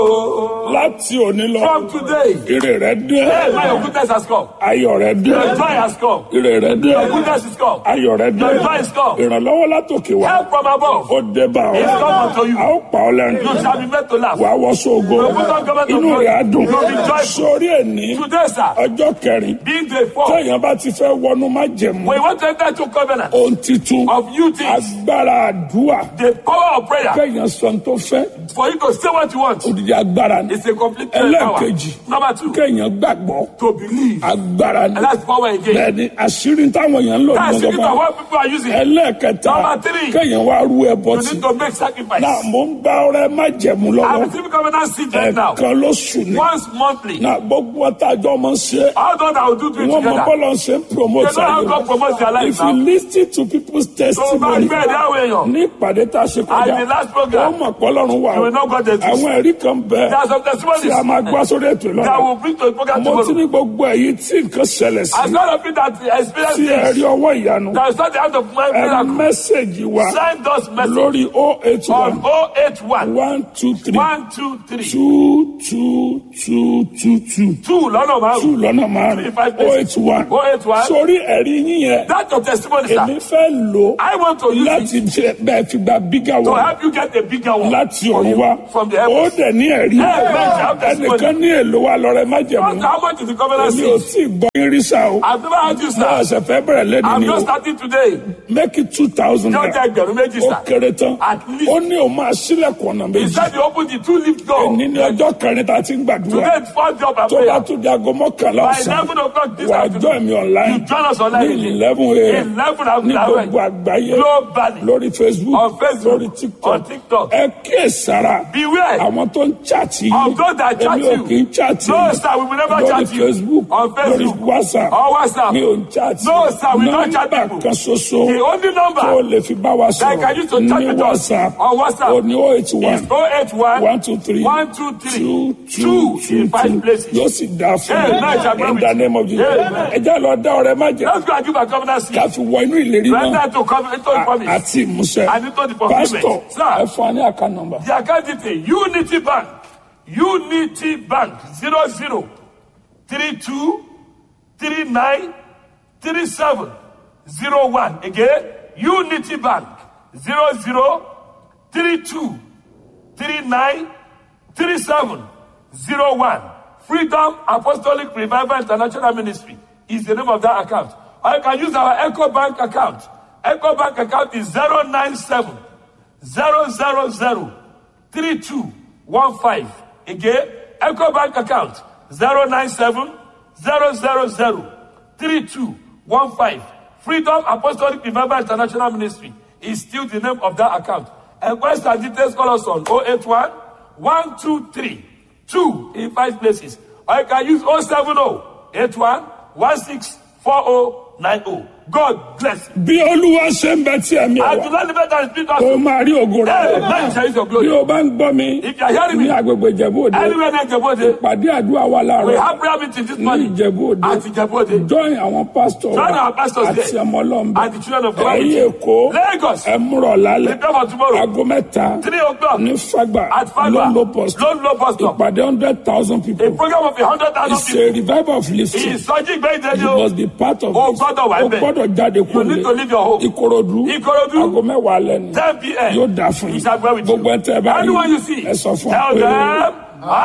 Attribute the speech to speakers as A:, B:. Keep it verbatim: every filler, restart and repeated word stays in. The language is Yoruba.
A: Láti òní lọ.
B: From today.
A: Ire rẹ dé.
B: Hey, my goodness has come.
A: Ayọ̀ rẹ dé.
B: Your joy has come.
A: Ire rẹ dé.
B: Your goodness is come.
A: Ayọ̀ rẹ dé.
B: Your joy is come.
A: Ìrànlọ́wọ́ látòkè wá.
B: Help from above.
A: Ó dé bá ọ.
B: It's come unto you.
A: A ó pa ọ lẹ́rìn.
B: You shall be made to laugh.
A: Wàá wọ sógo. Inú rẹ̀ á dùn. Sórí ẹni.
B: Today, sir.
A: Ọjọ́ kẹrin.
B: Being the fourth.
A: Téèyàn bá ti fẹ́ wọnú májẹ̀mú.
B: When you want to enter into covenant.
A: Ohun titun.
B: Of you things.
A: Agbára àdúrà.
B: The power of prayer.
A: Kéèyàn sọ tó fẹ́.
B: For you to say what you want.
A: Odidi agbára ni.
B: It's a complete power.
A: Ẹlẹ́ẹ̀kejì.
B: Number two.
A: Kéèyàn gbàgbọ́.
B: To believe.
A: Agbára ni.
B: And that's power again.
A: Bẹ́ẹ̀ni àṣírí táwọn èèyàn ń lò ní
B: That's
A: ọgbọ́n.
B: the what people are using.
A: Ẹlẹ́ẹ̀kẹta.
B: Number three.
A: Kéèyàn wá rú ẹbọ
B: You
A: tí.
B: need to make sacrifice.
A: Náà mò ń bá ọrẹ májẹ̀mú
B: I'm
A: lọ́wọ́.
B: receiving covenant seed right now.
A: Ẹ̀ẹ̀kan lóṣù ni.
B: Once monthly.
A: Náà gbogbo ọ̀tá àjọ máa ń ṣe.
B: All those that will do it
A: Wọ́n mọ
B: together.
A: bọ́lá ń ṣe ń promote
B: They know how God promotes their life
A: If you
B: now.
A: listen to people's
B: So back
A: testimony.
B: there, that way, yo.
A: Ní ìpàdé tá a ṣe
B: At
A: kọjá.
B: the last
A: Wọ́n
B: program,
A: mọ̀ pọ́lọ́run wà.
B: you will not God the
A: Àwọn ẹ̀rí kan bẹ.
B: There are some testimonies
A: Tí a máa gbá sórí ètò
B: that
A: ìlọ́la.
B: will bring to the program
A: Mo ti
B: tomorrow.
A: ní gbogbo èyí tí nǹkan ṣẹlẹ̀ sí.
B: As God of it that experience
A: Tí ẹ rí
B: this,
A: ọwọ́ ìyanu.
B: that is not the hand of my
A: Ẹ
B: miracle.
A: mẹ́sẹ̀gì wa
B: Send us message
A: lórí oh eight one
B: on oh eight one,
A: one two three
B: one two three,
A: two two two two two
B: two lọ́nà
A: two
B: márùn-ún.
A: lọ́nà márùn-ún oh eight one.
B: oh eight one.
A: Sórí ẹ̀rí yín yẹn.
B: That's your testimony,
A: Èmi
B: sir.
A: fẹ́ lò
B: I want to use
A: láti
B: it
A: jẹ bẹ́ẹ̀ fi gba bígà
B: to
A: wọ̀
B: help you get a bigger one
A: láti
B: for
A: ọ̀run
B: you
A: wá.
B: from the
A: Ó
B: heavens.
A: dẹ̀ ní ẹ̀rí.
B: Hey, man, you have testimony.
A: Ẹnìkan ní èlò wa lọ́rẹ́ májẹ̀mú.
B: How much is the covenant
A: Èmi ò
B: seed?
A: tí ì gbọ́ yín rí sá o.
B: I've never had you,
A: Náà
B: sir.
A: ṣe fẹ́ bẹ̀rẹ̀ lẹ́nu
B: I'm
A: ni o.
B: just starting today.
A: Make it two thousand
B: Just
A: naira.
B: ẹgbẹ̀rún méjì,
A: Ó
B: sir.
A: kéré tán.
B: At least.
A: Ó ní òun máa sílẹ̀kùn ọ̀nà
B: He
A: méjì.
B: said you open the two lift door.
A: Èní ní ọjọ́ kẹrin tá a ti ń gbàdúrà.
B: Today is first job and
A: Tó bá
B: prayer.
A: tún di aago mọ́kànlá
B: By
A: ọ̀sán.
B: eleven o'clock this
A: Wà á
B: afternoon.
A: join mi online.
B: You join us online.
A: Ní eleven a.m.
B: eleven
A: Ní
B: hours.
A: gbogbo àgbáyé.
B: Globally.
A: Lórí Facebook.
B: On Facebook.
A: Lórí TikTok.
B: On TikTok.
A: Ẹ kíyèsára.
B: Beware
A: Àwọn tó ń chaàtì yìí.
B: of those that chat
A: Èmi ò
B: you.
A: kì í chaàtì.
B: No, sir, we will never
A: Lórí
B: chat you.
A: Facebook.
B: On
A: Lórí
B: Facebook.
A: WhatsApp.
B: On WhatsApp.
A: Mi ò ń chaàtì.
B: No, sir, we don't chat
A: Nọ́mbà
B: people.
A: kan ṣoṣo.
B: The only number
A: Tó lè fi bá wa
B: that can use to
A: sọ̀rọ̀
B: chat
A: ní
B: with us
A: WhatsApp.
B: on WhatsApp
A: Ó ní oh eight one.
B: is oh eight one,
A: One two three.
B: one two three,
A: Two
B: two
A: two
B: in five places.
A: Yóò sì dáa fún
B: Amen.
A: mi. In the name of Jesus.
B: Amen.
A: Ẹ jẹ́ lọ dá ọrẹ má jẹ.
B: Let's go and give a covenant seed.
A: Ká fi wọ inú ìlérí náà.
B: Render to come into the promise.
A: Àti ìmúṣẹ.
B: And into the fulfillment.
A: Pásítọ̀,
B: Sir.
A: ẹ fún wa ní àká nọ́mbà.
B: The account detail, Unity Bank, Unity Bank, zero zero three two three nine three seven zero one. Again, Unity Bank, zero zero three two three nine three seven zero one. Freedom Apostolic Revival International Ministry is the name of that account. Or you can use our Echo Bank account. Echo Bank account is zero nine seven zero zero zero three two one five. Again, Echo Bank account zero nine seven zero zero zero three two one five. Freedom Apostolic Revival International Ministry is still the name of that account. And question details, call us on oh eight one, one two three, two in five places. Or you can use oh seven oh, eight one, one six four oh nine oh. God bless you.
A: Bí Olúwa ṣe ń bẹ tí ẹ̀mí ẹ̀
B: I
A: wá.
B: do not live and speak us.
A: Ó máa rí ògo
B: Hey,
A: rẹ̀.
B: man, shall use your
A: Bí
B: glory.
A: o bá ń gbọ́ mi
B: If you are hearing
A: ní
B: me,
A: agbègbè Ìjẹ̀bú Òde.
B: anywhere near Jebode,
A: Pàdé àdúrà wa
B: we
A: láàárọ̀.
B: have prayer meeting this
A: Ní
B: morning
A: Ìjẹ̀bú Òde.
B: at Jebode.
A: Join àwọn pásítọ̀
B: Join
A: wa
B: our pastors
A: àti
B: there
A: ọmọ Ọlọ́run.
B: and the children of God.
A: Ẹ̀yin Èkó.
B: Lagos,
A: Ẹ múrọ̀ lálẹ́.
B: prepare for tomorrow.
A: Aago mẹ́ta.
B: Three o'clock
A: Ní Fágbà.
B: at Fagba,
A: Ló ń lo post.
B: Lone Low Bus Stop.
A: Ìpàdé hundred thousand
B: A
A: people.
B: program of a hundred
A: It's
B: thousand
A: a
B: people.
A: revival of lifting.
B: Ìsọjí gbé
A: You
B: ìdẹ́ni o.
A: must be part of
B: O
A: this.
B: gbọ́dọ̀ wà
A: O
B: níbẹ̀.
A: gbọ́dọ̀ jáde
B: You
A: kúrò
B: need to
A: lé.
B: leave your home.
A: Ìkòròdú.
B: Ìkòròdú.
A: Aago mẹ́wàá lẹ́nu.
B: ten p m.
A: Yóò dà fún yín.
B: Ìṣàgbẹ́ with you.
A: Gbogbo ẹ̀ tẹ́ ẹ bá rí.
B: Anyone you see,
A: Ẹ sọ fún
B: tell
A: wa pé.
B: them